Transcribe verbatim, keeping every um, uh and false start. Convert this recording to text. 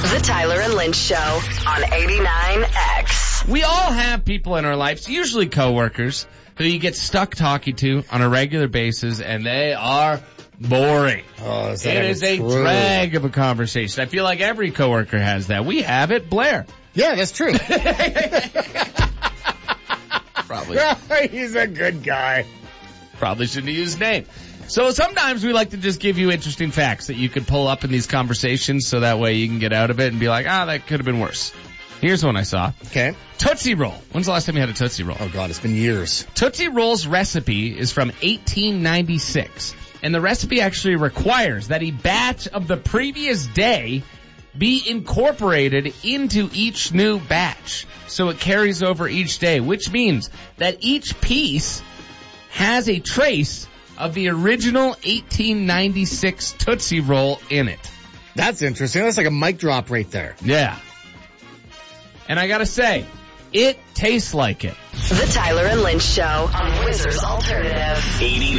The Tyler and Lynch Show on eighty-nine X. We all have people in our lives, usually coworkers, who you get stuck talking to on a regular basis, and they are boring. Oh, is that it is a true? drag of a conversation. I feel like every coworker has that. We have it. Blair. Yeah, that's true. Probably. He's a good guy. Probably shouldn't use his name. So sometimes we like to just give you interesting facts that you could pull up in these conversations so that way you can get out of it and be like, ah, that could have been worse. Here's one I saw. Okay. Tootsie Roll. When's the last time you had a Tootsie Roll? Oh, God, it's been years. Tootsie Roll's recipe is from eighteen ninety-six. And the recipe actually requires that a batch of the previous day be incorporated into each new batch. So it carries over each day, which means that each piece has a trace of the original eighteen ninety-six Tootsie Roll in it. That's interesting. That's like a mic drop right there. Yeah. And I gotta say, it tastes like it. The Tyler and Lynch Show on Wizards Alternative. eighty-nine